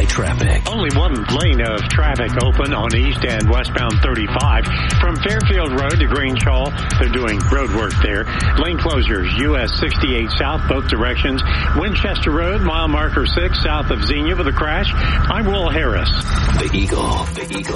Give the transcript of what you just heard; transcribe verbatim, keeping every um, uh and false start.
Eye traffic. Only one lane of traffic open on east and westbound thirty-five. From Fairfield Road to Greenshaw, they're doing road work there. Lane closures, U S sixty-eight south, both directions. Winchester Road, mile marker six, south of Xenia with a crash. I'm Will Harris. The Eagle. The Eagle.